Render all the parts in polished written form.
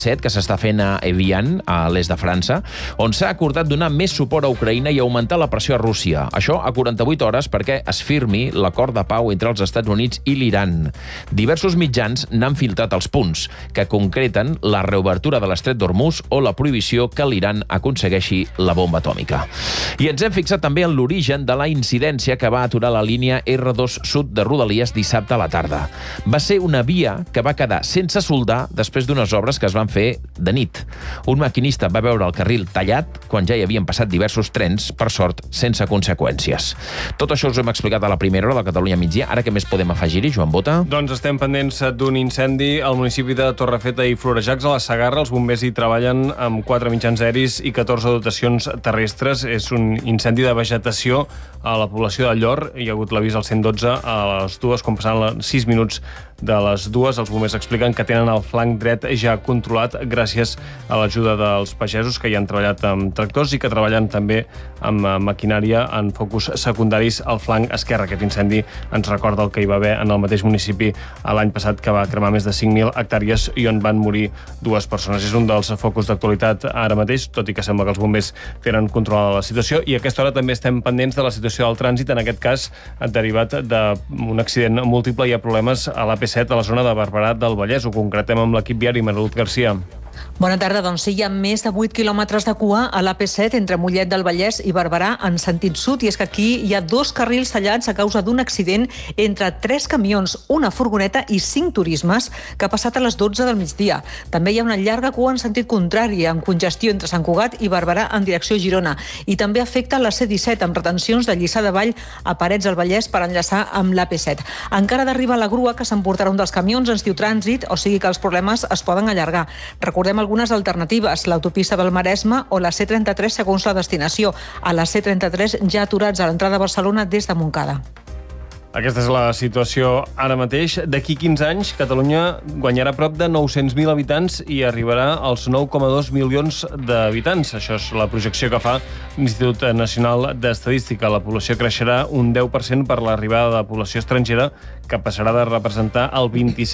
que s'està fent a Evian, a l'est de França, on s'ha acordat donar més suport a Ucraïna i augmentar la pressió a Rússia. Això a 48 hores perquè es firmi l'acord de pau entre els Estats Units i l'Iran. Diversos mitjans n'han filtrat els punts, que concreten la reobertura de l'estret d'Hormuz o la prohibició que l'Iran aconsegueixi la bomba atòmica. I ens hem fixat també en l'origen de la incidència que va aturar la línia R2 Sud de Rodalies dissabte a la tarda. Va ser una via que va quedar sense soldar després d'unes obres que es van fer de nit. Un maquinista va veure el carril tallat quan ja hi havien passat diversos trens, per sort, sense conseqüències. Tot això us ho hem explicat a la primera hora de Catalunya Migdia. Ara què més podem afegir-hi, Joan Bota? Doncs estem pendents d'un incendi al municipi de Torrefeta i Florejacs, a la Segarra. Els bombers hi treballen amb 4 mitjans aeris i 14 dotacions terrestres. És un incendi de vegetació a la població de Llor. Hi ha hagut l'avís al 112 a les 2, quan passaran 6 minuts de les 2. Els bombers expliquen que tenen el flanc dret ja controlat gràcies a l'ajuda dels pagesos que hi han treballat amb tractors i que treballen també amb maquinària en focus secundaris al flanc esquerre. Aquest incendi ens recorda el que hi va haver en el mateix municipi l'any passat, que va cremar més de 5.000 hectàrees i on van morir 2 persones. És un dels focus d'actualitat ara mateix, tot i que sembla que els bombers tenen controlada la situació. I a aquesta hora també estem pendents de la situació del trànsit, en aquest cas derivat d'un accident múltiple. Hi ha problemes a l'AP7 a la zona de Barberà del Vallès. Ho concretem amb l'equip viari. Mariluz Garcia. Bona tarda. Doncs sí, hi ha més de 8 quilòmetres de cua a l'AP7 entre Mollet del Vallès i Barberà en sentit sud, i és que aquí hi ha 2 carrils tallats a causa d'un accident entre 3 camions, una furgoneta i 5 turismes que ha passat a les 12 del migdia. També hi ha una llarga cua en sentit contrari, amb congestió entre Sant Cugat i Barberà en direcció Girona, i també afecta la C-17 amb retencions de Lliçà de Vall a Parets del Vallès per enllaçar amb l'AP7. Encara d'arribar la grua que s'emportarà un dels camions, ens diu Trànsit, o sigui que els problemes es poden allargar. Recordem algunes alternatives, l'autopista del Maresme o la C33 segons la destinació. A la C33 ja aturats a l'entrada a Barcelona des de Montcada. Aquesta és la situació ara mateix. D'aquí 15 anys, Catalunya guanyarà prop de 900.000 habitants i arribarà als 9,2 milions d'habitants. Això és la projecció que fa l'Institut Nacional d'Estadística. La població creixerà un 10% per l'arribada de població estrangera, que passarà de representar el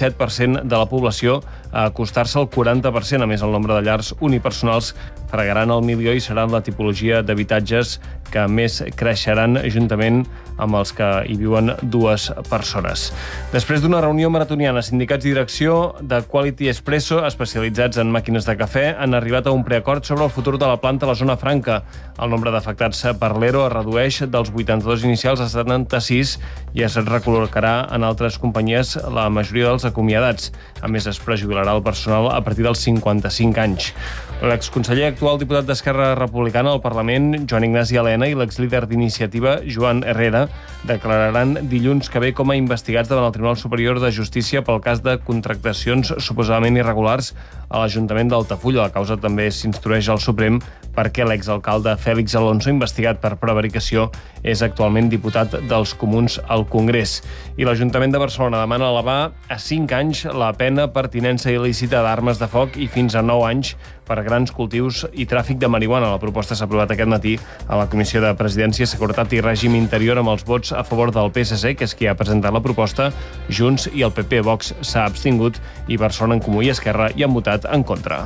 27% de la població a acostar-se al 40%. A més, el nombre de llars unipersonals fregaran el milió i seran la tipologia d'habitatges que més creixeran, juntament amb els que hi viuen 2 persones. Després d'una reunió maratoniana, sindicats i direcció de Quality Espresso, especialitzats en màquines de cafè, han arribat a un preacord sobre el futur de la planta a la zona franca. El nombre d'afectats per l'ERO es redueix dels 82 inicials a 76 i es recol·locarà en altres companyies la majoria dels acomiadats. A més, es prejubilarà el personal a partir dels 55 anys. L'exconseller actual diputat d'Esquerra Republicana al Parlament, Joan Ignasi Elena, i l'exlíder d'Iniciativa, Joan Herrera, declararan dilluns que ve com a investigats davant el Tribunal Superior de Justícia pel cas de contractacions suposadament irregulars a l'Ajuntament d'Altafulla. La causa també s'instrueix al Suprem perquè l'exalcalde Fèlix Alonso, investigat per prevaricació, és actualment diputat dels Comuns al Congrés. I l'Ajuntament de Barcelona demana elevar a 5 anys la pena per tinença il·lícita d'armes de foc i fins a 9 anys per grans cultius i tràfic de marihuana. La proposta s'ha aprovat aquest matí a la Comissió de Presidència, Seguretat i Règim Interior amb els vots a favor del PSC, que és qui ha presentat la proposta. Junts i el PP. Vox s'ha abstingut i Barcelona en Comú i Esquerra hi han votat en contra.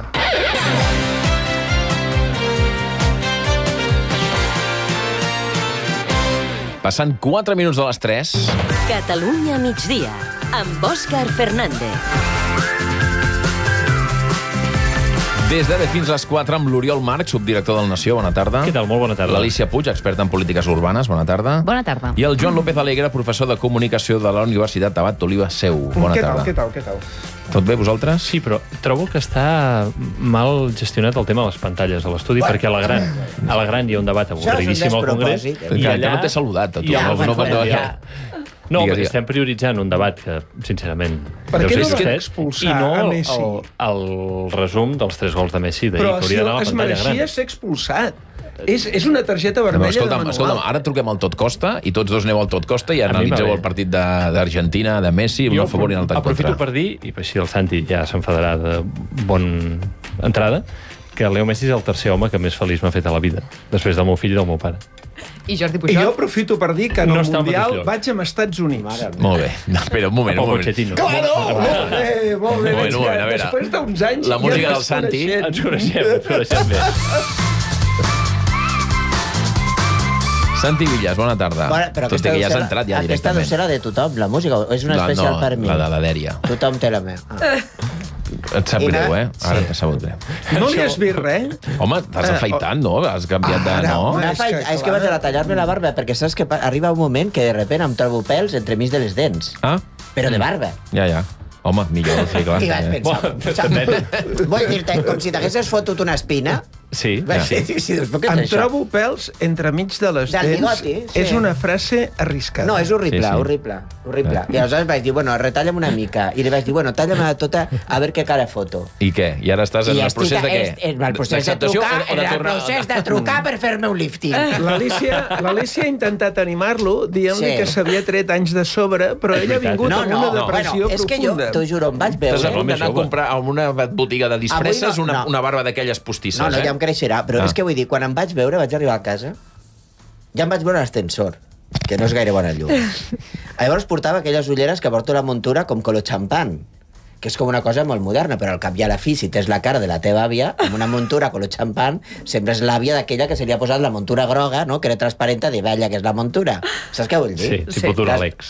Passant 4 minuts de les 3. Catalunya migdia, amb Òscar Fernández. Des d'ara fins a les 4 amb l'Oriol March, subdirector del Nació. Bona tarda. Què tal? Molt bona tarda. L'Alícia Puig, experta en polítiques urbanes. Bona tarda. Bona tarda. I el Joan López Alegre, professor de Comunicació de la Universitat Abat d'Oliva Seu. Bona tarda. Què tal? Tot bé, vosaltres? Sí, però trobo que està mal gestionat el tema de les pantalles a l'estudi, perquè a la gran hi ha un debat avorridíssim al Congrés. I allà no t'he saludat, a tu. No, perquè estem prioritzant un debat que, sincerament, per què no vostès, expulsar i no a Messi? el resum dels 3 gols de Messi d'ahir, però que hauria d'anar a la es pantalla gran. mereixia ser expulsat. És una targeta vermella de manual. Escolta'm, ara truquem al Tot Costa i tots dos aneu al Tot Costa i analitzeu el partit d'Argentina, de Messi, un a favor i un altre en contra. Aprofito per dir, i així el Santi ja s'enfadarà de bona entrada, que Leo Messi és el tercer home que més feliç m'ha fet a la vida, després del meu fill i del meu pare. I Jordi I jo Pujol. aprofito per dir que en No el està al Mundial mateix lloc. vaig amb Estats Units. Molt bé. No, espera, un moment. Pochettino. Claro! Molt bé, molt bé. Bueno, a veure. Després d'uns anys... La música ja del ens Santi. coneixem. Ens coneixem bé. Santi Villas, bona tarda. Bueno, però Tot i que ja has entrat ja aquesta directament. deu ser la de tothom, la música, o és una especial per mi? La de la Dèria. Tothom té la meva. Et sap I greu, no- Ara t'ha sabut greu. No li has vist res? Home, t'has afaitat, no? Has canviat de... Ara, No? home. És que vaig a tallar-me la barba, perquè saps que arriba un moment que de repente em trobo pèls entremig de les dents. Ah? Però de barba. Ja. Home, millor, sí, clar. I vaig pensar... Vull dir-te, com si t'haguessis fotut una espina... Sí. Vaig dir, sí, doncs, què és Em això? trobo pèls entremig de les Del dents. bigoti, sí. És una frase arriscada. No, és horrible, Sí. horrible. I aleshores vaig dir, bueno, retalla'm una mica. I li vaig dir, bueno, talla-me tota, a veure què cara foto. I què? I ara estàs en el procés de què? En el procés de D'acceptació trucar, o de en el tornar- procés de trucar per fer-me un lifting. L'Alícia ha intentat animar-lo dient-li Sí. que s'havia tret anys de sobre, però ella ha vingut No, amb no, una depressió bueno, és que jo, profunda. t'ho juro, em vaig Estàs a veure... punt d'anar a comprar a una botiga de disfresses Avui no, no. una barba d'aquelles postisses, No, ja em creixerà, però és que vull dir, quan em vaig veure, vaig arribar a casa, ja em vaig veure l'ascensor, que no és gaire bona llum. Llavors portava aquelles ulleres que porto a la muntura com color xampan, que és com una cosa molt moderna, però al cap i a la fi, si tens la cara de la teva àvia, amb una muntura color xampan, sempre és l'àvia d'aquella que se li ha posat la muntura groga, no?, que era transparenta de vella, que és la muntura. Saps què vull dir? Sí, tipus Duralex.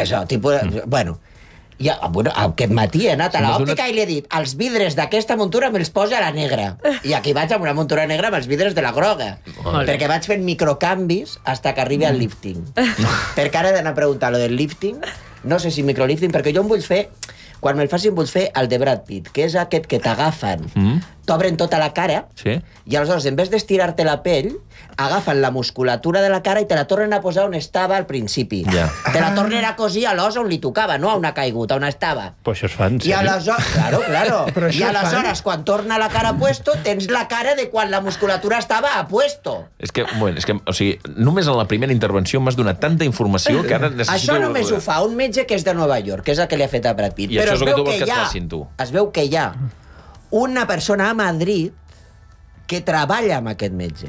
Bueno, bueno, aquest matí he anat a M'has l'òptica i li he dit els vidres d'aquesta muntura me'ls posa a la negra. I aquí vaig amb una muntura negra amb els vidres de la groga. Perquè vaig fent microcanvis fins que arribi al lifting. Perquè ara he d'anar a preguntar lo del lifting, no sé si microlifting, perquè jo em vull fer, quan me'l facin vull fer el de Brad Pitt, que és aquest que t'agafen, t'obren tota la cara, Sí. i aleshores, en vez d'estirar-te la pell, agafen la musculatura de la cara i te la tornen a posar on estava al principi. Ja. Te la tornen a cosir a l'os on li tocava, no a on ha caigut, on estava. Però això es fa en I sèrio? aleshores, claro. Però I això aleshores, quan torna la cara a puesto, tens la cara de quan la musculatura estava a puesto. És que, o sigui, només en la primera intervenció m'has donat tanta informació que ara necessito... Això només ho fa un metge que és de Nova York, que és el que li ha fet a Brad Pitt. I això és el que tu vols que et facin, tu. Es veu que hi ha una persona a Madrid que treballa amb aquest metge.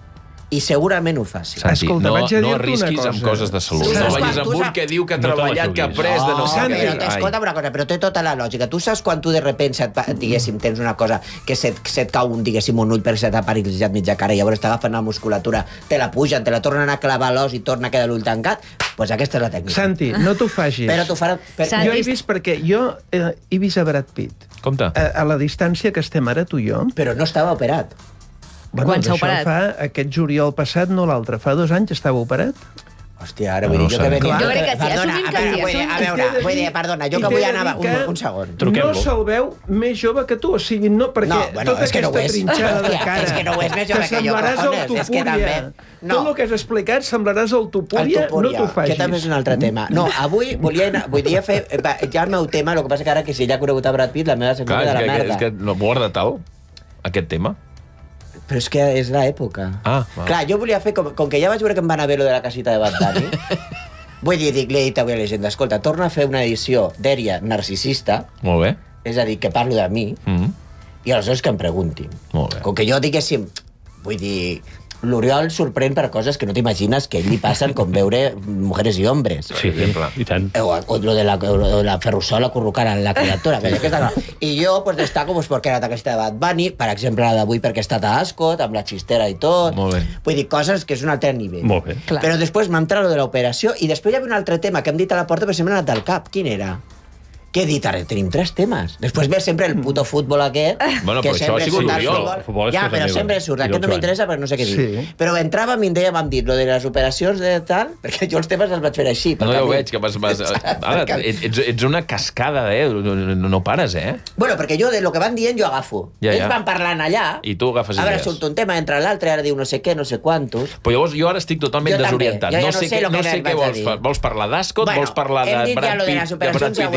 I segurament ho faci. Santi, Escolta, vaig a no dir-te arrisquis una amb cosa. coses de salut. Sí, No saps vagis quan amb tu un saps- que diu que ha No te la treballat, que ha juguis. après de no sé Santi, què. Però escolta'm una cosa, però té tota la lògica. Tu saps quan tu de repente, diguéssim, tens una cosa que se't cau un ull perquè se t'ha paralitzat mitja cara i llavors t'agafen la musculatura, te la pugen, te la tornen a clavar a l'os i torna a quedar l'ull tancat? Doncs pues aquesta és la tècnica. Santi, no t'ho facis. Però t'ho farà... Santi, Jo he vist perquè jo he vist a Brad Pitt. Compte. A la distància que estem ara tu i jo. Però no estava operat. Quan s'ha això operat? fa aquest juliol passat, no l'altre. Fa 2 anys estava operat. Hòstia, ara No, vull no dir, jo ho que sabem. venia... Jo crec que sí, Perdona, assumim que a veure, sí, vull dir, a assumim. veure, perdona, jo que avui anava... Un segon. Truquem-lo. No se'l veu més jove que tu, o sigui, no, perquè No, bueno, tota és que no ho aquesta és. trinxada de Hòstia, cara... és que no ho és més jove que jo, semblaràs cojones, el és que Tupúria. també- No. Tot el que has explicat semblaràs el Tupúria, El Tupúria, no t'ho facis. que també és un altre tema. No, avui volia fer... Ja el meu tema, el que passa que ara que si ja he conegut a Brad Pitt, la meva secció Clar, de la és merda. que no guarda tal, aquest tema. Però és que és l'època. Ah, val. Clar, jo volia fer, com que ja vaig veure que em van a ver lo de la casita de Bad Bunny, vull dir, li he dit avui a la gent, escolta, torna a fer una edició d'Èria narcisista, Molt bé. és a dir, que parlo de mi, i aleshores que em preguntin. Molt bé. Com que jo diguéssim, vull dir, l'Oriol sorprèn per coses que no t'imagines que a ell li passen com veure mujeres i hombres. Sí, i tant. O lo de la ferrussola acurrucant a la criatura. I jo pues, destaco pues, perquè he anat a aquesta de Bad Bunny, per exemple, la d'avui perquè he estat a Ascot, amb la xistera i tot. Molt bé. Vull dir, coses que és un altre nivell. Molt bé. Clar. Però després m'ha entrat lo de l'operació i després hi havia un altre tema que hem dit a la porta però sempre m'ha anat del cap. Quin era? Què he dit? Ara tenim 3 temes. Després ve sempre el puto futbol aquest, Bueno, que però això sempre ha sigut surt al l'Oriol. El futbol és Ja, cosa però meva. sempre surt. I Aquest del no m'interessa perquè no sé què dir. Sí. Però entràvem i em dèiem, dit, lo de les operacions de tal, perquè jo els temes els vaig fer així. No, perquè ja a ho mi- veig, que vas... Ara, ets una cascada, no pares, eh? Bueno, perquè jo de lo que van dient jo agafo. Ja, ja. Ells van parlant allà. I tu agafes A veure, idees. surt un tema, entra l'altre, ara diu no sé què, no sé quantos. Però llavors jo ara estic totalment Jo també. desorientat. Jo ja No no sé sé què, lo que no sé vaig què a vols. dir. Vols parlar d'Ascot? Bueno, Vols parlar hem de dit ja Brad lo de Pitt, les operacions, ja ho i hem López dit.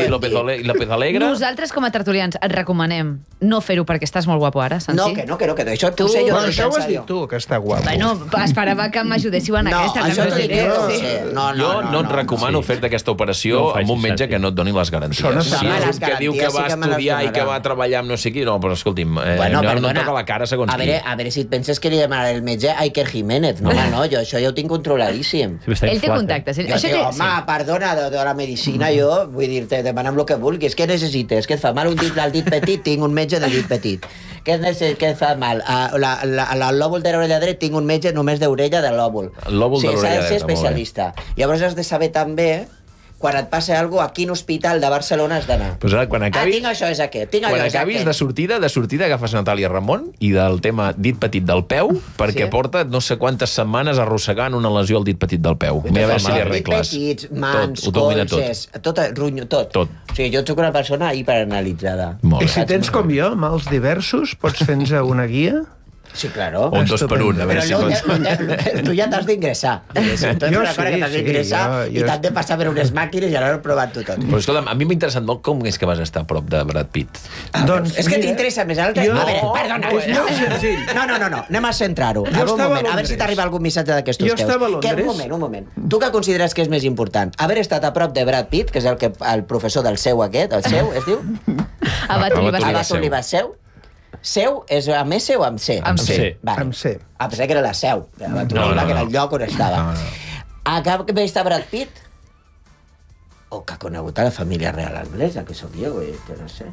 Alegre... Nosaltres, com a tertulians, et recomanem no fer-ho perquè estàs molt guapo ara, Santi. No, que això t'ho sé jo. Això ho has dit tu, que està guapo. Bueno, esperava que m'ajudéssiu en aquesta. Això t'ho dic jo. Jo no et recomano fer-te aquesta operació amb un metge que no et doni les garanties. Si és un que diu que va estudiar i que va treballar amb no sé qui, no, però escolti'm, no em toca la cara segons qui. A veure si et penses que li demanaré el metge a Iker Jiménez. No, jo això ja ho tinc controladíssim. Ell té contactes. Home, perdona, de la medicina jo, vull dir-te, demana'm el que vulguis. Què necessites? Què et fa mal un dit petit? Tinc un metge de dit petit. Què et fa mal? El lòbul de l'orella dret, tinc un metge només d'orella de l'òbul. El lòbul de l'orella dreta, s'ha de ser especialista. Llavors has de saber també quan et passa alguna cosa, a quin hospital de Barcelona has d'anar. Pues ara, quan acabis, tinc això, és aquest. Quan acabis de sortida agafes Natàlia Ramon i del tema dit petit del peu, perquè porta no sé quantes setmanes arrossegant una lesió al dit petit del peu. Mira a veure si li arregles. Dit petits, mans, colzes, tot, ronyo, tot. O sigui, jo soc una persona hiperanalitzada. I si tens com jo, mals diversos, pots fer-nos una guia? Sí, claro. Un 2 per 1, a veure si pots... Tu ja t'has d'ingressar. Jo sí, i t'has de passar per unes màquines i ara ho he provat tu tot. Però escolta'm, a mi m'ha interessat molt com és que vas estar a prop de Brad Pitt. Doncs és que t'interessa més altre... A veure, perdona. És molt senzill. No, anem a centrar-ho. A veure si t'arriba algun missatge d'aquests teus. Jo estava a Londres. Un moment. Tu què consideres que és més important? Haver estat a prop de Brad Pitt, que és el professor del seu aquest, el seu, es diu? Abat Olivasseu. Seu és amb S o amb C? Amb C. Amb C. Pensava que era la seu. Que era el lloc on estava. Acaba que està Brad Pitt? O que ha conegut a la família real anglesa, que sóc jo, que no sé.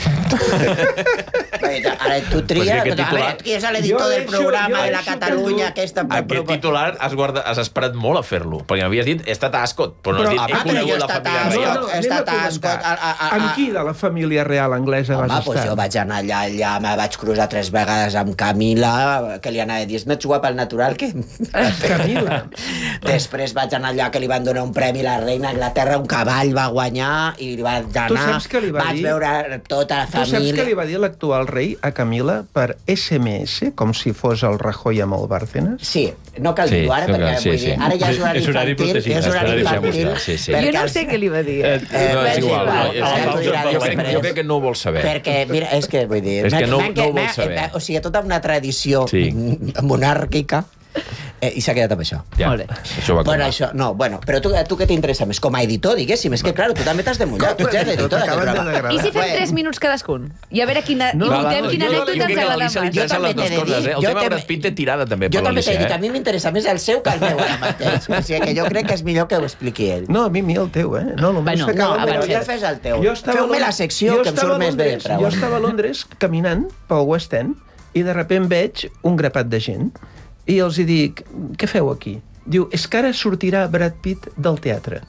Ara tu tria... A veure, qui és l'editor del programa de la Catalunya aquesta... Aquest titular has esperat molt a fer-lo, perquè m'havies dit he estat a Ascot, però no has dit he conegut la família real. He estat a Ascot... Amb qui de la família real anglesa vas estar? Home, jo vaig anar allà, me vaig cruzar 3 vegades amb Camila, que li anava a dir, és més guapa al natural que... Camila. Després vaig anar allà que li van donar un premi a la reina d'Anglaterra, un cavall va guanyar i li va anar... Tu saps què li va dir? Vaig veure tota la família... Tu saps què li va dir l'actual rei a Camila per SMS, com si fos el Rajoy amb el Bárcenas? Sí, no cal dir-ho ara, perquè vull dir, ara ja és horari infantil. És horari infantil. Jo no sé què li va dir. No, és igual. Jo crec que no ho vols saber. Perquè, mira, és que vull dir... És que no ho vols saber. O sigui, tota una tradició monàrquica i s'ha quedat amb això. Ja, això va bueno, però tu què t'interessa més? Com a editor, diguéssim. És que, clar, tu també t'has de mullar. Tu ets editor d'aquest programa. I si fem 3 minuts cadascun? I a veure quina anècdota ens agrada més. Jo també t'he de dir... El tema Brad Pitt té tirada també per l'Alicia. Jo també t'he de dir que a mi m'interessa més el seu que el meu ara mateix. O sigui que jo crec que és millor que ho expliqui ell. No, a mi el teu, eh? No, ja fes el teu. Feu-me la secció que em surt més bé de prou. Jo estava a Londres caminant pel West End i de sobte veig un grapat de gent i els dic, què feu aquí? Diu, és que ara sortirà Brad Pitt del teatre.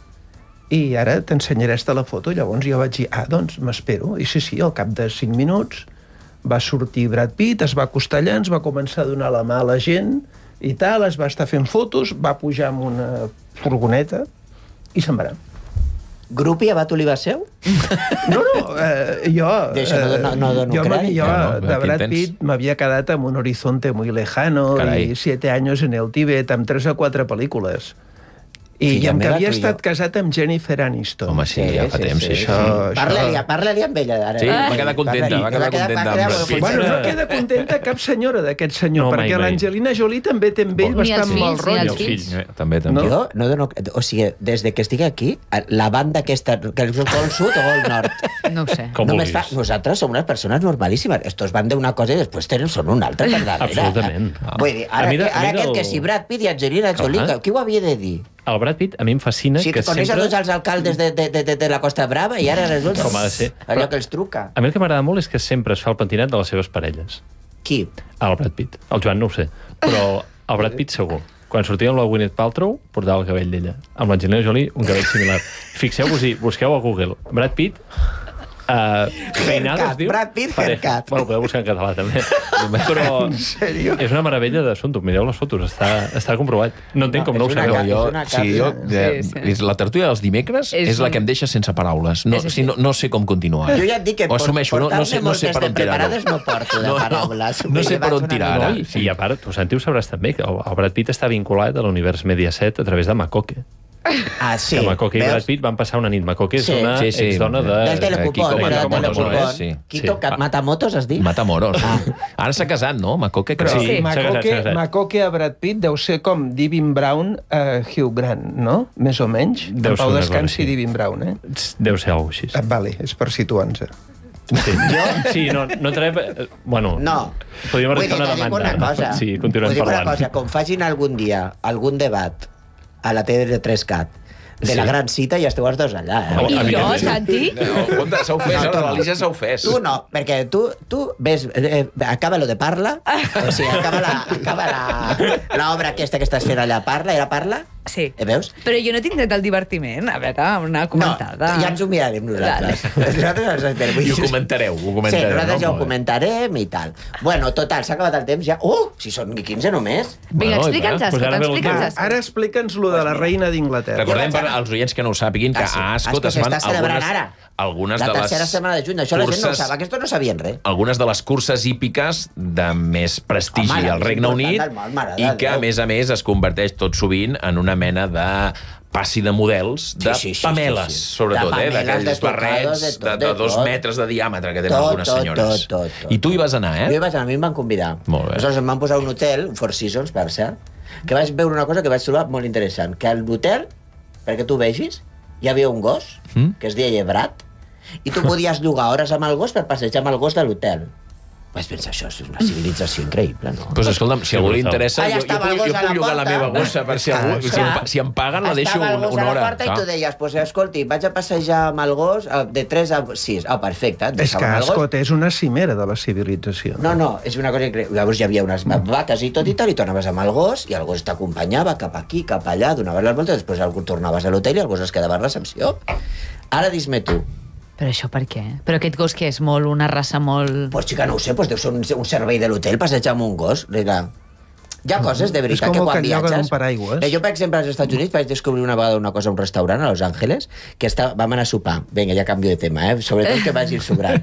I ara t'ensenyaré la foto. Llavors jo vaig dir, doncs m'espero. I sí, al cap de 5 minuts va sortir Brad Pitt, es va acostar allà, ens va començar a donar la mà a la gent i tal, es va estar fent fotos, va pujar amb una furgoneta i se'n va anar. Grupi Abat Olivasseu? No, jo... D'això no dono crèdit. Jo de Brad Pitt m'havia quedat amb Un horizonte muy lejano i 7 años en el Tíbet, amb 3 o 4 pel·lícules. I amb que havia estat casat amb Jennifer Aniston. Home, sí, ja fa temps. Parla-li amb ella, ara. Sí, va quedar contenta, amb Brad Pitt. Bueno, no queda contenta cap senyora d'aquest senyor, perquè l'Angelina Jolie també té amb ell bastant mal rotllo. I els fills, també. Jo no dono... O sigui, des que estic aquí, la banda aquesta, que és el Gol Sud o Gol Nord? No ho sé. Nosaltres som unes persones normalíssimes. Estos van d'una cosa i després són una altra per darrere. Absolutament. Vull dir, ara aquest que si Brad Pitt i Angelina Jolie, qui ho havia de dir? El Brad Pitt a mi em fascina que sempre... Coneix a tots els alcaldes de la Costa Brava i ara resulta allò que els truca. A mi el que m'agrada molt és que sempre es fa el pentinat de les seves parelles. Qui? El Brad Pitt. El Joan no ho sé, però el Brad Pitt segur. Quan sortia amb la Gwyneth Paltrow, portava el cabell d'ella. Amb l'Angelina Jolie, un cabell similar. Fixeu-vos-hi, busqueu a Google. Brad Pitt... Haircut, Brad Pitt, haircut. Bueno, podeu buscar en català, també. Però és una meravella d'assumpte. Mireu les fotos, està comprovat. No entenc com no ho sabeu. La tertúlia dels dimecres és la que em deixa sense paraules. No sé com continuar. Jo ja et dic que portar-me moltes de preparades no porto de paraules. No sé per on tirar ara. I a part, tu, Santi, ho sabràs també, que el Brad Pitt està vinculat a l'univers Mediaset a través de Macoque. Ah, sí. Que Macoque i veus? Brad Pitt van passar una nit. Macoque és Sí. una exdona de... Del Telecupón, Kiko era del Matamoros, Telecupón. no és? Sí. Quito Matamotos, has dit? Matamoros. Ara s'ha casat, no? Macoque, crec. Però Sí, s'ha casat. Macoque a Brad Pitt deu ser com Divin Brown a Hugh Grant, no? Més o menys. Deu En ser Pau una descansi cosa així. Divin Brown, eh? Deu ser alguna cosa així. Vale, és per situar-nos. Sí, sí no entrarem... Bueno, No. podríem Vull dir, arriscar una te dic demanda. una cosa. Sí, continuem Vull dir parlant. una cosa, com facin algun dia algun debat a la TV3CAT de la gran cita, ja esteu els dos allà. I jo, evidentment. Santi? Compte, s'ha ofès, ara l'Alicia s'ha ofès. Tu no, perquè tu ves, acaba lo de Parla, o sigui, acaba l'obra aquesta que estàs fent allà, Parla? Sí. Veus? Però jo no tinc dret al divertiment. A veure, una comentada. No, ja ens ho mirarem nosaltres. Nosaltres ens esperem. I ho comentareu, Sí, nosaltres ja ho comentarem i tal. Bueno, total, s'ha acabat el temps ja. Si són 15 només. Vinga, Bueno, explica'ns, pues Ascot, ara ve el explica'ns, tema. Ascot. Ara explica'ns lo de la reina d'Inglaterra. Recordem per als oients que no ho sàpiguin que a Ascot es fan s'està celebrant ara. algunes La de les tercera setmana de juny. Això la gent no ho sap. Aquests no sabien res. algunes de les curses hípiques de més prestigi Home, la al més Regne important Unit del món, mare de i que, a Déu. més, es converteix tot sovint en una mena de passi de models de Sí. pameles, sobretot, De pameles, d'aquells de tocados, barrets de tot, de de 2 tot. metres de diàmetre que tenen Tot, algunes tot, senyores. tot. I tu hi vas anar, Jo hi eh? vaig anar, a mi em van convidar. Molt bé. Aleshores em van posar un hotel, un Four Seasons, per cert, que vaig veure una cosa que vaig trobar molt interessant, que a l'hotel, perquè tu vegis, hi havia un gos, que es deia Brat, i tu podies llogar hores amb el gos per passejar amb el gos de l'hotel. Vaig pensar, això és una civilització increïble, no? Doncs escolta'm, si a algú li interessa, Allà jo estava el puc gos a la llogar la porta. meva gossa per si algú... Si em paguen, la deixo Estava el gos una a la hora. porta i tu deies, pues, escolti, vaig a passejar amb el gos de 3 a 6. Perfecte. És que deixava amb el gos. Ascot és una cimera de la civilització. No, és una cosa increïble. Llavors hi havia unes vaques i tot i tal, i tornaves amb el gos, i el gos t'acompanyava cap aquí, cap allà, donaves les voltes, després tornaves a l'hotel i el gos es quedava a recepció. Ara dis-me tu, Però això per què? Però aquest gos que és molt, una raça molt... pues xica, no ho sé, pues deu ser un servei de l'hotel, passejar amb un gos. Vinga. Hi ha coses de veritat com que el quan que lloguen viatges... un paraigües. Jo, per exemple, als Estats Units vaig descobrir una vegada una cosa a un restaurant a Los Angeles que vam anar a sopar. Vinga, ja canvio de tema, sobretot que vagi sobrant.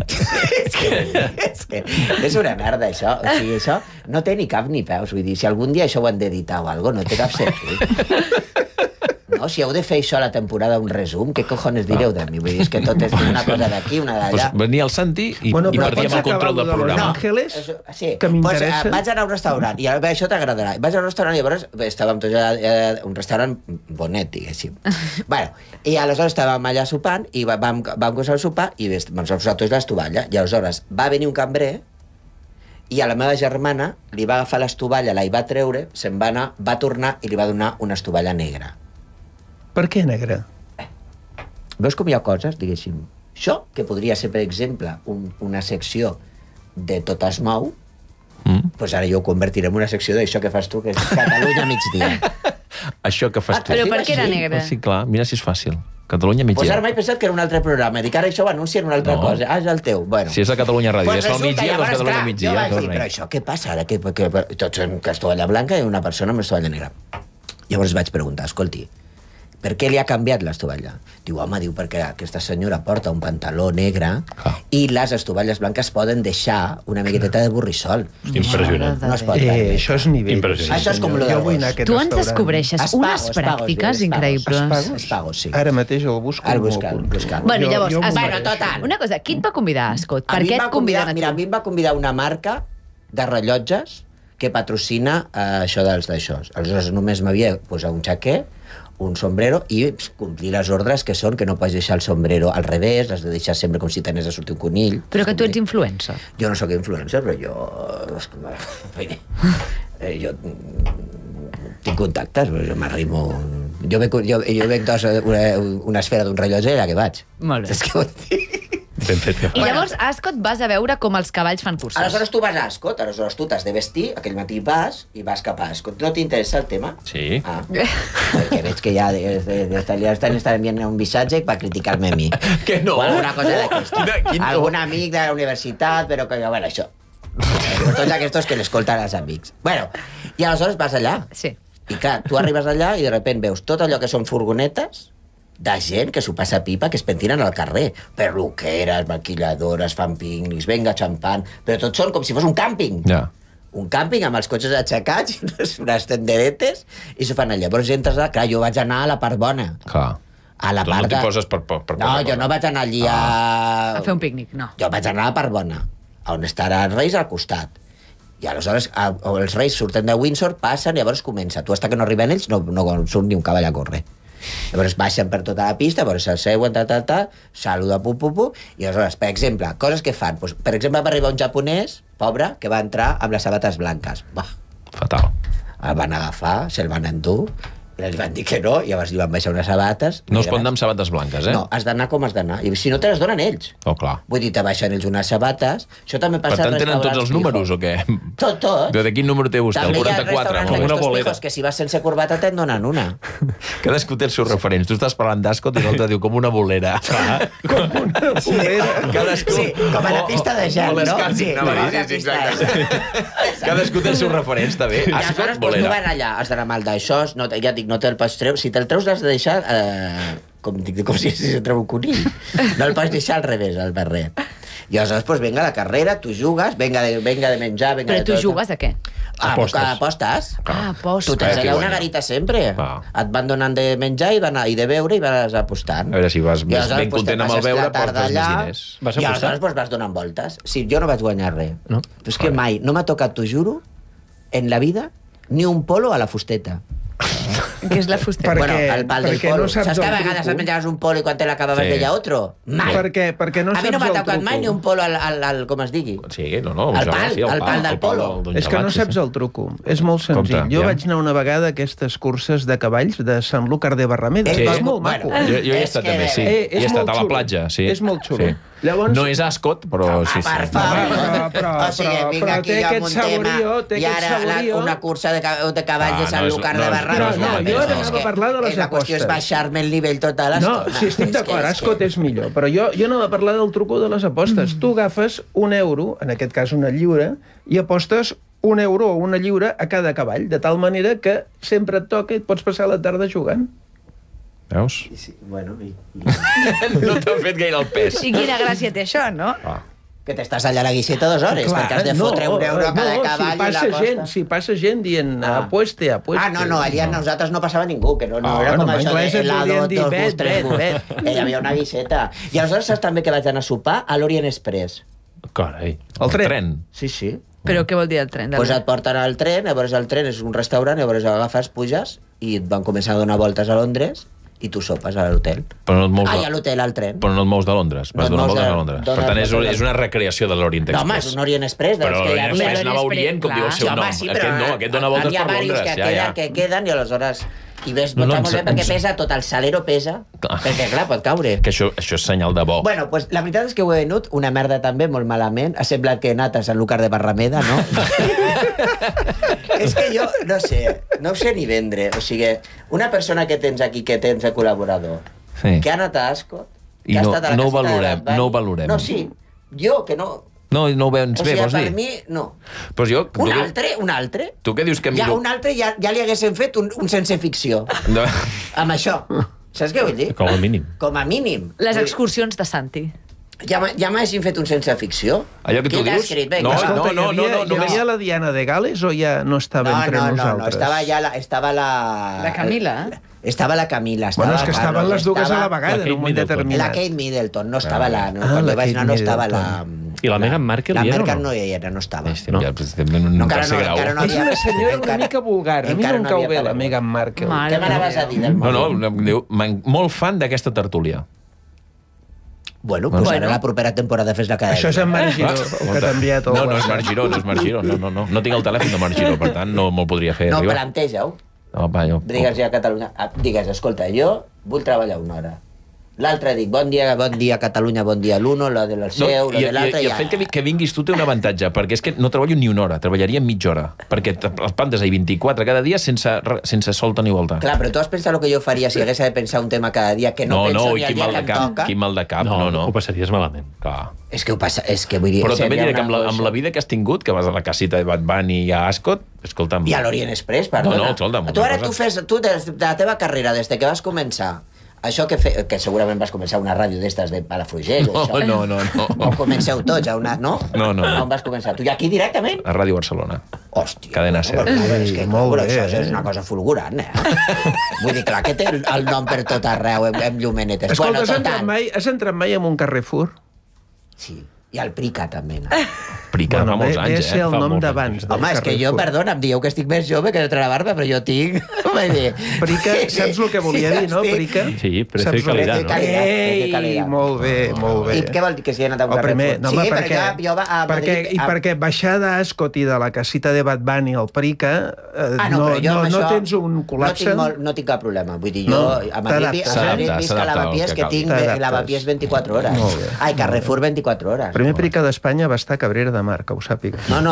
és que és una merda, això. O sigui, això no té ni cap ni peus. Vull dir, si algun dia això ho han d'editar o alguna cosa, no té cap sentit. No, si heu de fer això a la temporada, un resum, què cojones direu de mi? Vull dir, és que tot és una cosa d'aquí, una d'allà. Pues venia el Santi i Bueno, però perdíem pots el control acabar del lo de Los programa. Ángeles, Sí, que m'interessa. Pues, vaig anar a un restaurant, i això t'agradarà. Vaig anar a un restaurant i llavors estàvem tots allà, un restaurant bonet, diguéssim. Bueno, i aleshores estàvem allà sopant, i vam començar a sopar, i ens vam posar tots l'estovalla, i aleshores va venir un cambrer, i a la meva germana li va agafar l'estovalla, la hi va treure, se'n va anar, va tornar i li va donar una estovalla negra. Per què negra? Veus com hi ha coses, diguéssim. Això, que podria ser, per exemple, una secció de Tot es mou, doncs ara jo ho convertiré en una secció d'això que fas tu, que és Catalunya migdia. Això que fas tu. Però per què era negra? Sí, clar, mira si és fàcil. Catalunya Doncs migdia. ara m'he pensat que era un altre programa. Dic, ara això ho anuncien una altra No. cosa. És el teu. Bueno. Si és de Catalunya Ràdio, Pues és al resulta, migdia, doncs llavors, Catalunya clar, migdia. Jo vaig dir, torna-hi. però això què passa ara? Que tots són estovalla blanca i una persona amb estovalla negra. Llavors vaig preguntar, escolti, per què li ha canviat l'estovalla? Diu, home, perquè aquesta senyora porta un pantaló negre i les estovalles blanques poden deixar una miqueteta de borrissol. Impressionant. No es pot permetre. Això és nivell. Impressionant. Això és com lo Jo del vull anar a gos. aquest Tu ens restaurant. descobreixes unes pràctiques increïbles. Espagos, sí. Ara mateix el busco. Ara i m'ho busca. apunto. Bueno, llavors, Jo m'ho bueno, mereixo. total. Una cosa, qui et va convidar, Ascot? A Per mi què em va et conviden a Mira, a tu? mi em va convidar una marca de rellotges que patrocina això d'això. Aleshores només m'havia de posar un xaquer, un sombrero i complir les ordres que són que no pots deixar el sombrero al revés, l'has de deixar sempre com si t'anés a sortir un conill. Però que tu ets influencer. Jo no sóc influencer, però jo... Jo tinc contactes, jo m'arrimo... Jo veig una esfera d'un rellotge i allà que vaig. Molt bé. És que vull dir... Ben fet que I llavors, a Ascot, vas a veure com els cavalls fan curses. Aleshores tu vas a Ascot, aleshores tu t'has de vestir, aquell matí vas i vas cap a Ascot. No t'interessa el tema? Sí. Ah, perquè veig que ja estan enviant un missatge per criticar-me a mi. Que no. O alguna cosa d'aquesta. Quin- Algun amic de la universitat, però que, bueno, això. Tots aquests que l'escolten els amics. Bueno, i aleshores vas allà. Sí. I clar, tu arribes allà i de sobte veus tot allò que són furgonetes de gent que s'ho passa pipa, que es pentinen al carrer. Perruqueres, maquilladores, fan pícnics, venga, xampany... Però tots són com si fos un càmping. Ja. un càmping amb els cotxes aixecats, unes tenderetes, i s'ho fan allà. Llavors entres allà, clar, jo vaig anar a la part bona. Clar. A la tu part no t'hi poses per no, jo no vaig anar allí A fer un pícnic, no. Jo vaig anar a la part bona, on estarà els Reis al costat. I aleshores els Reis surten de Windsor, passen, i llavors comença. Tu, hasta que no arriben ells, no surt ni un cavall a córrer. Llavors baixen per tota la pista, llavors s'asseuen, saluda, i aleshores, per exemple, coses que fan. Doncs, per exemple, va arribar un japonès, pobre, que va entrar amb les sabates blanques. Bah. Fatal. El van agafar, se'l van endur, i li van dir que no, i llavors li van baixar unes sabates. No es pot anar amb sabates blanques, No, has d'anar com has d'anar. I si no, te les donen ells. Oh, clar. Vull dir, te baixen ells unes sabates. Això també passa Per tant, tenen tots els números, o què? Tot. De quin número té vostè? També El 44? També hi ha una restaurants bolera. pijos que si vas sense corbata te'n donen una. Cadascú té els seus referents. Tu estàs parlant d'Ascot i l'altre diu com una bolera. Com una bolera. Cadascú... Sí, com a la pista de gel, no? Sí, Cadascú té els seus referents, també. I Ascot, aleshores, no bolera. van allà, has d'anar mal d'això, no, ja dic, no te'l pots treure. Si te'l treus, l'has de deixar com si se treu un conill. No el pots deixar al revés, el barret. I aleshores, pues, venga la carrera, tu jugues, venga de menjar, venga Però de tu tot. jugues a què? Apostes. Apostes. Tu tens Qui allà una guanya? garita sempre. Ah. Et van donant de menjar i de beure i vas apostant. A veure si vas I més aleshores, ben pues, content te'n amb el passes beure, la tarda portes més allà, diners. Vas I apostar? aleshores pues, vas donant voltes. Sí, jo no vaig guanyar res. No? Però és que mai, no m'ha tocat, t'ho juro, en la vida, ni un polo a la fusteta. Què és la fusteta? Perquè- Bueno, el pal del perquè polo. no saps Saps que a el vegades truco? et menjaves un polo i quan te l'acabaves Sí. veia otro? Mai. Perquè no a mi no saps m'ha el tocat truco. mai ni un polo al com es digui. Sí, no, El pal, sí, el pal del polo. del És que no gelat, sí, saps sí. el truco. És molt senzill. Compte, Jo ja. vaig anar una vegada a aquestes curses de cavalls de Sant Lúcar de Barrameda. Sí. És molt maco. Bueno, Jo hi he És estat que també, sí. és Hi he estat molt a la xulo. platja, sí. És molt xulo. Sí. Llavors- No és Ascot, però sí, sí. Per favor. Però- O sigui, vinc però aquí té jo amb aquest un tema saborío, té i aquest ara saborío. una cursa de cavalls de Sant no és- Lúcar no de és- Barrameda. no, jo ara anava a parlar de les La qüestió és apostes. baixar-me el nivell tota l'estona. No, sí, estic d'acord, Ascot és millor, però jo no va parlar del truco de les apostes. Tu agafes €1, en aquest cas una lliura, i apostes €1 o una lliura a cada cavall, de tal manera que sempre et toca i et pots passar la tarda jugant. Veus? Sí, bueno, No t'ha fet gaire el pes. I quina gràcia té això, no? que t'estàs allà a la guixeta 2 hores, perquè has de fotre €1 a cada cavall. Si passa gent dient apueste. Ah, no, allà a nosaltres no passava ningú, que no era com en això anglès de et helado, volien dir 2 bet, gust, 3 gust. Hi havia una guixeta. I aleshores saps també que vaig anar a sopar a l'Orient Express. Carai. El tren. Sí. Però què vol dir el tren? Doncs et porten al tren, llavors el tren és un restaurant, llavors agafes, puges, i et van començar a donar voltes a Londres, i tu sopes a l'hotel. Però no et mous a l'hotel, al tren. Però no et mous de Londres. Vas No et donar mous voltes de- a Londres. dona Per tant, voltes és una recreació de l'Orient No, home, Express. és un Orient Express. Però dels que hi l'Orient havia. Express anava a Orient, com diu el seu Sí, nom. home, sí, però Aquest dona voltes hi ha per diversos Londres. que queden, i aleshores... I ves, No, no, no, molt bé ens- perquè pesa tot, el salero pesa, Clar. perquè clar, pot caure. Que això és senyal de bo. Bueno, pues la veritat és que ho he venut una merda també, molt malament. Ha semblat que he anat a Sant Lúcar de Barrameda, no? És que jo, no ho sé ni vendre. O sigui, una persona que tens aquí, que tens de col·laborador, Sí. que ha anat a Ascot, I que ha no- estat a la no ho caseta de valorem, l'Advani. no ho valorem. No, sí. Jo, que no... No ho veus O bé, sigui, vols per dir? mi, no. Però jo... Un altre? Tu què dius que Ja millor... un altre ja li haguéssim fet un sense ficció. No. Amb això. Saps què vull dir? Com a mínim. Com a mínim. Les excursions de Santi. Ja m'hagin fet un sense ficció. Allò que tu Qui t'ha dius? escrit? No, Vinga, Escolta, no, hi havia la Diana de Gales o ja no estava entre no, nosaltres? estava la... La Camila. Estava la Camila, Bueno, és que estaven Carlos, les dues a la estava vegada, en un moment Middleton. La determinat. Kate Middleton, no estava la... No, Ah, quan la jo vaig anar no Kate estava la... Middleton. I la Meghan Markle La hi era o Merkel no? no hi era, no estava. No? Ja, pues, en un encara tercer grau. encara no És havia- una senyora una encara- mica vulgar. A mi encara no em no cau havia bé la aparegut. Meghan Markle. Mare Què m'anaves a dir del No, diu, molt fan d'aquesta tertúlia. Bueno, pues ara la propera temporada fes-la cada Això és en Marc Giró, el que t'ha enviat el No, no és WhatsApp. Marc Giró, no és Marc Giró. No tinc el telèfon de Marc Giró, per tant, no me'l podria fer No, arribar. planteja-ho. No, va, jo... Digues ja a Catalunya. Digues, escolta, jo vull treballar una hora. L'altre dic, bon dia Catalunya, bon dia l'uno, lo del seu, lo de l'altre... I el fet que vinguis tu té un avantatge, perquè és que no treballo ni una hora, treballaria mitja hora, perquè els plantes ahir 24 cada dia sense solta ni volta. Clar, però tu has pensat el que jo faria si hagués de pensar un tema cada dia que no penso ni el quin dia mal que de em cap, toca? quin mal de cap, no. Ho passaries malament. Clar. És que ho passa, és que vull dir... Però també seria diré que una amb la vida que has tingut, que vas a la casita de Bad Bunny i a Ascot, escolta'm... I a l'Orient Express, perdona. No, escolta'm, Tu ara una cosa- tu de la teva carrera, des que vas començar, Això que segurament vas començar una ràdio d'estes de Palafrugell. No. O comenceu tots a una... No? No. On vas començar? Tu i aquí directament? A Ràdio Barcelona. Hòstia. Cadena SER. És que això és una cosa fulgurant, Vull dir, clar que té el nom per tot arreu, amb llumenetes. Escolta, has entrat mai en un Carrefour? Sí. I el Prica, també. Prica fa molts anys, ser el nom d'abans. Home, és que jo, perdona, em dieu que estic més jove que no treu la barba, però jo tinc... Prica, saps el que volia dir, no, Prica? Sí, precio i qualitat, no? Ei, molt bé. I què vol dir que s'hi ha anat a un Carrefour? Sí, perquè baixar d'Ascot i de la casita de Bad Bunny al Prica no tens un col·lapse? No tinc cap problema. Vull dir, jo a Madrid visc a lavapiés que tinc lavapiés 24 hores. Ai, Carrefour 24 hores. El primer Prica d'Espanya va estar a Cabrera de Mar, que ho sàpiga. No,